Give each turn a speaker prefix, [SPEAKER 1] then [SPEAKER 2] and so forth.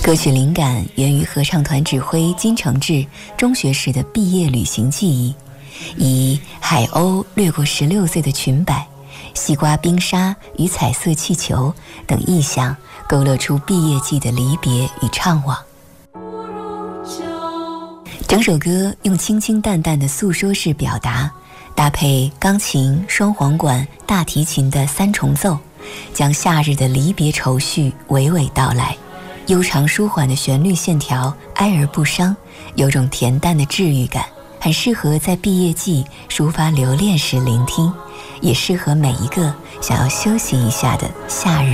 [SPEAKER 1] 歌曲灵感源于合唱团指挥金承志中学时的毕业旅行记忆，以海鸥掠过16岁的裙摆、西瓜冰沙与彩色气球等意象，勾勒出毕业季的离别与怅惘。整首歌用清清淡淡的诉说式表达，搭配钢琴、双簧管、大提琴的3重奏，将夏日的离别愁绪娓娓道来。悠长舒缓的旋律线条，哀而不伤，有种恬淡的治愈感，很适合在毕业季抒发留恋时聆听，也适合每一个想要休息一下的夏日